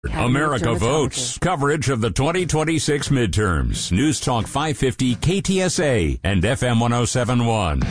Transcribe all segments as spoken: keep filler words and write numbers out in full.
America Votes. Coverage of the twenty twenty-six midterms. News Talk five fifty K T S A and F M one oh seven point one.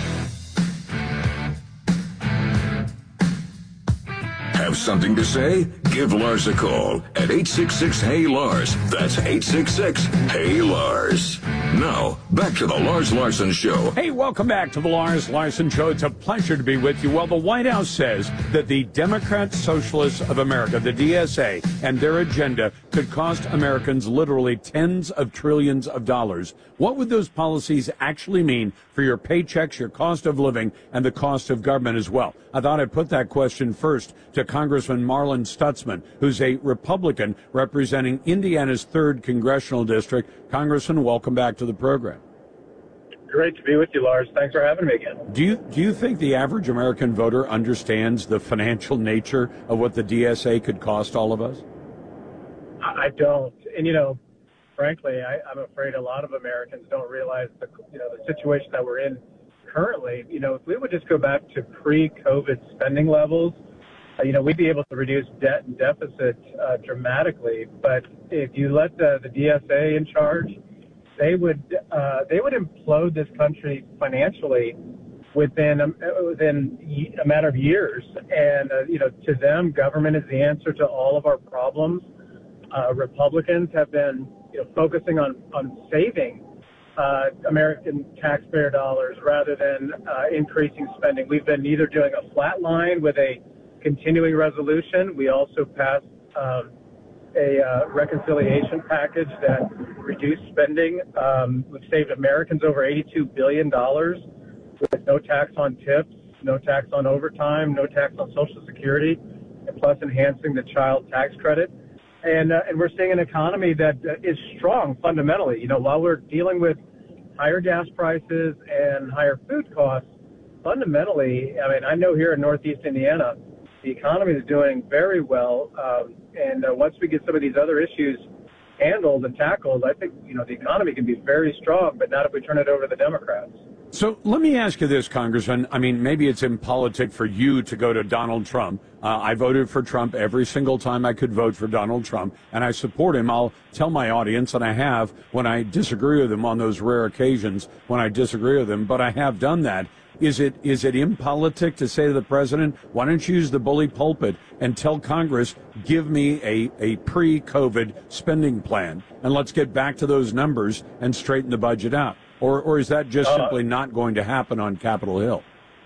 Have something to say? Give Lars a call at eight six six, H E Y, Lars. That's eight six six, H E Y, Lars. Now, back to the Lars Larson Show. Hey, welcome back to the Lars Larson Show. It's a pleasure to be with you. Well, the White House says that the Democrat Socialists of America, the D S A, and their agenda could cost Americans literally tens of trillions of dollars. What would those policies actually mean for your paychecks, your cost of living, and the cost of government as well? I thought I'd put that question first to Congressman Marlin Stutzman, who's a Republican representing Indiana's third Congressional District. Congressman, welcome back to the program. Great to be with you, Lars. Thanks for having me again. Do you do you think the average American voter understands the financial nature of what the D S A could cost all of us? I don't. And, you know, frankly, I, I'm afraid a lot of Americans don't realize the, you know, the situation that we're in currently. You know, if we would just go back to pre-COVID spending levels, uh, you know, we'd be able to reduce debt and deficit uh, dramatically. But if you let the, the D S A in charge, they would uh, they would implode this country financially within um, within a matter of years. And uh, you know, to them, government is the answer to all of our problems. Uh, Republicans have been you know, focusing on on saving uh, American taxpayer dollars rather than uh, increasing spending. We've been either doing a flat line with a continuing resolution. We also passed um, a uh, reconciliation package that reduced spending. Um, we've saved Americans over eighty-two billion dollars with no tax on tips, no tax on overtime, no tax on Social Security, and plus enhancing the child tax credit. And uh, and we're seeing an economy that uh, is strong fundamentally. You know, while we're dealing with higher gas prices and higher food costs, fundamentally, I mean, I know here in Northeast Indiana, the economy is doing very well. Um, and uh, once we get some of these other issues handled and tackled, I think, you know, the economy can be very strong, but not if we turn it over to the Democrats. So let me ask you this, Congressman. I mean, maybe it's impolitic for you to go to Donald Trump. Uh, I voted for Trump every single time I could vote for Donald Trump, and I support him. I'll tell my audience, and I have, when I disagree with him on those rare occasions when I disagree with him, but I have done that. Is it is it impolitic to say to the president, why don't you use the bully pulpit and tell Congress, give me a, a pre-COVID spending plan, and let's get back to those numbers and straighten the budget out? Or, or is that just simply not going to happen on Capitol Hill?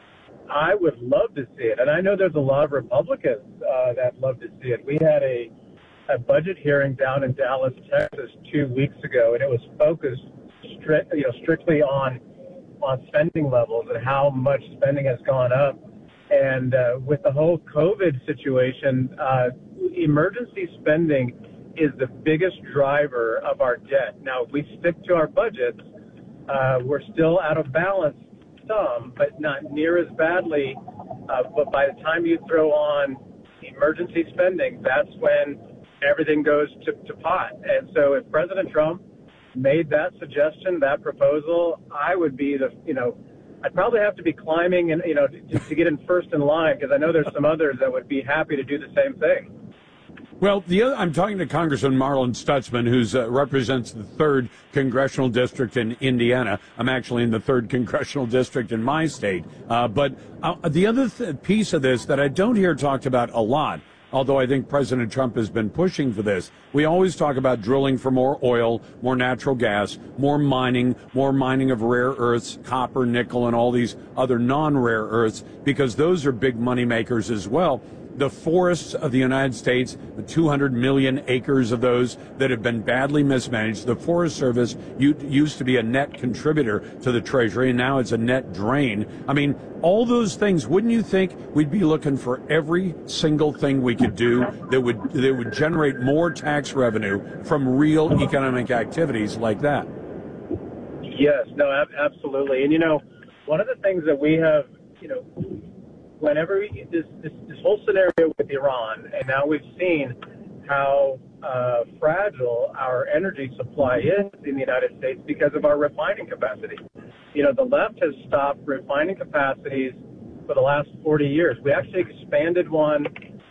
I would love to see it. And I know there's a lot of Republicans uh, that love to see it. We had a, a budget hearing down in Dallas, Texas, two weeks ago, and it was focused stri- you know, strictly on on spending levels and how much spending has gone up. And uh, with the whole COVID situation, uh, emergency spending is the biggest driver of our debt. Now, if we stick to our budgets, Uh, we're still out of balance some, but not near as badly. Uh, but by the time you throw on emergency spending, that's when everything goes to, to pot. And so if President Trump made that suggestion, that proposal, I would be the, you know, I'd probably have to be climbing and, you know, to, to get in first in line, because I know there's some others that would be happy to do the same thing. Well, the other, I'm talking to Congressman Marlin Stutzman, who uh, represents the third Congressional District in Indiana. I'm actually in the third Congressional District in my state. Uh, but uh, the other th- piece of this that I don't hear talked about a lot, although I think President Trump has been pushing for this, we always talk about drilling for more oil, more natural gas, more mining, more mining of rare earths, copper, nickel, and all these other non-rare earths, because those are big money makers as well. The forests of the United States, the two hundred million acres of those that have been badly mismanaged. The Forest Service used to be a net contributor to the Treasury, and now it's a net drain. I mean, all those things, wouldn't you think we'd be looking for every single thing we could do that would that would generate more tax revenue from real economic activities like that? Yes, no, ab- absolutely. And, you know, one of the things that we have, you know, whenever we, this, this this whole scenario with Iran, and now we've seen how uh, fragile our energy supply is in the United States because of our refining capacity. You know, the left has stopped refining capacities for the last forty years. We actually expanded one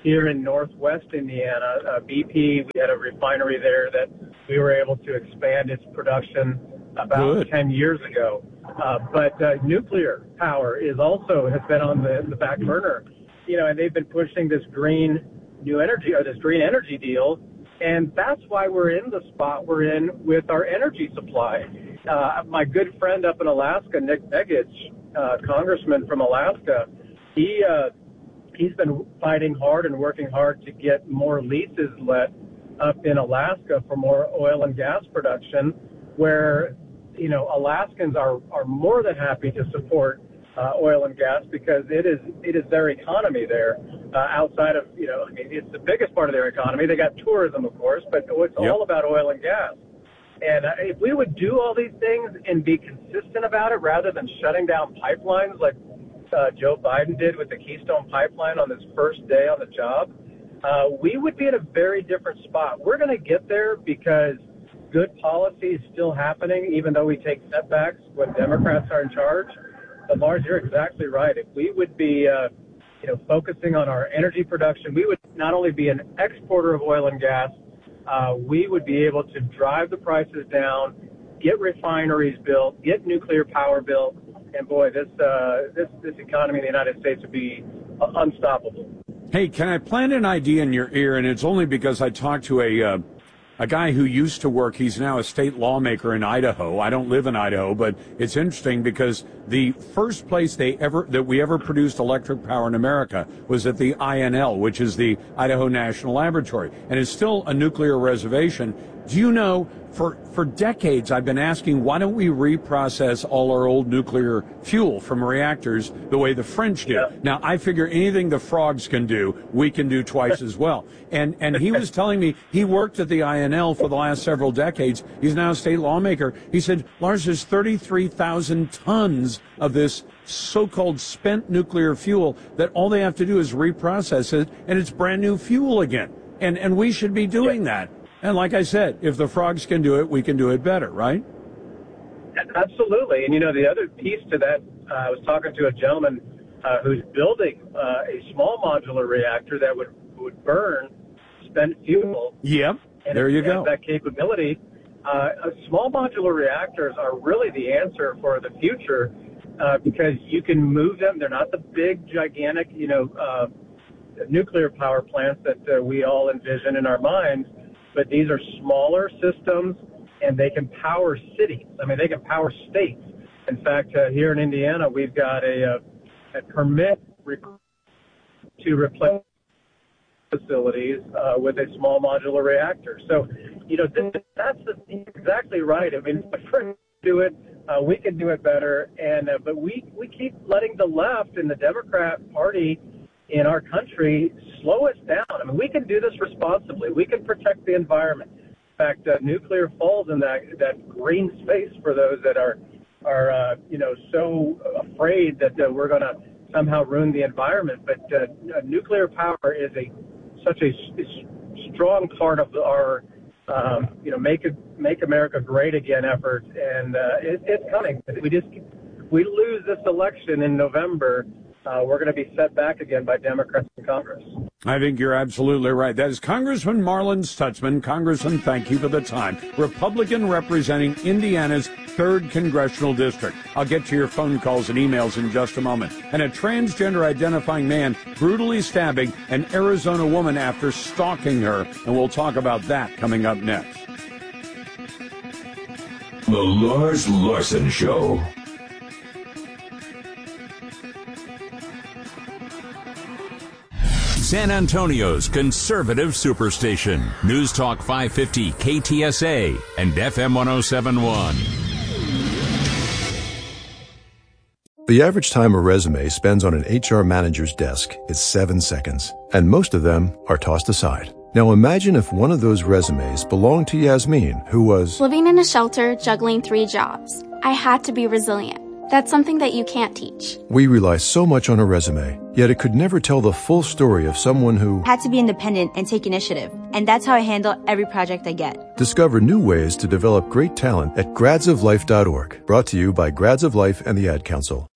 here in northwest Indiana. Uh, B P, we had a refinery there that we were able to expand its production about Good. ten years ago. Uh, but uh, nuclear power is also has been on the, the back burner, you know, and they've been pushing this green new energy or this green energy deal, and that's why we're in the spot we're in with our energy supply. Uh, my good friend up in Alaska, Nick Begich, uh, congressman from Alaska, he uh, he's been fighting hard and working hard to get more leases let up in Alaska for more oil and gas production, where you know, Alaskans are, are more than happy to support uh, oil and gas because it is it is their economy there. Uh, outside of, you know, I mean, it's the biggest part of their economy. They got tourism, of course, but it's yep. all about oil and gas. And uh, if we would do all these things and be consistent about it rather than shutting down pipelines like uh, Joe Biden did with the Keystone Pipeline on his first day on the job, uh, we would be in a very different spot. We're going to get there because good policy is still happening, even though we take setbacks when Democrats are in charge. But Lars, you're exactly right. If we would be, uh, you know, focusing on our energy production, we would not only be an exporter of oil and gas, uh, we would be able to drive the prices down, get refineries built, get nuclear power built, and boy, this uh, this this economy in the United States would be uh, unstoppable. Hey, can I plant an idea in your ear? And it's only because I talked to a. Uh A guy who used to work, he's now a state lawmaker in Idaho. I don't live in Idaho, but it's interesting because the first place they ever that we ever produced electric power in America was at the I N L, which is the Idaho National Laboratory, and it's still a nuclear reservation. Do you know, for for decades I've been asking, why don't we reprocess all our old nuclear fuel from reactors the way the French do? Yeah. Now, I figure anything the frogs can do, we can do twice as well. And and he was telling me he worked at the I N L for the last several decades. He's now a state lawmaker. He said, Lars, there's thirty-three thousand tons of this so-called spent nuclear fuel that all they have to do is reprocess it, and it's brand new fuel again. And and we should be doing yeah. that. And like I said, if the frogs can do it, we can do it better, right? Absolutely. And, you know, the other piece to that, uh, I was talking to a gentleman uh, who's building uh, a small modular reactor that would, would burn spent fuel. Yep, and there you it go. Has that capability. Uh, small modular reactors are really the answer for the future uh, because you can move them. They're not the big, gigantic, you know, uh, nuclear power plants that uh, we all envision in our minds. But these are smaller systems, and they can power cities. I mean, they can power states. In fact, uh, here in Indiana, we've got a, a, a permit to replace facilities uh, with a small modular reactor. So, you know, this, that's the, exactly right. I mean, if we do it, uh, we can do it better. And uh, but we, we keep letting the left and the Democrat Party in our country slow us down. I mean, we can do this responsibly. We can protect the environment. In fact, uh, nuclear falls in that that green space for those that are are uh, you know so afraid that uh, we're going to somehow ruin the environment. But uh, nuclear power is a such a, a strong part of our um, you know make it, make America great again effort, and uh, it, it's coming. We just we lose this election in November. Uh, we're going to be set back again by Democrats in Congress. I think you're absolutely right. That is Congressman Marlin Stutzman. Congressman, thank you for the time. Republican representing Indiana's third Congressional District. I'll get to your phone calls and emails in just a moment. And a transgender identifying man brutally stabbing an Arizona woman after stalking her. And we'll talk about that coming up next. The Lars Larson Show. San Antonio's conservative superstation. News Talk five fifty K T S A and F M one oh seven point one. The average time a resume spends on an H R manager's desk is seven seconds, and most of them are tossed aside. Now imagine if one of those resumes belonged to Yasmin, who was living in a shelter, juggling three jobs. I had to be resilient. That's something that you can't teach. We rely so much on a resume, yet it could never tell the full story of someone who had to be independent and take initiative. And that's how I handle every project I get. Discover new ways to develop great talent at grads of life dot org. Brought to you by Grads of Life and the Ad Council.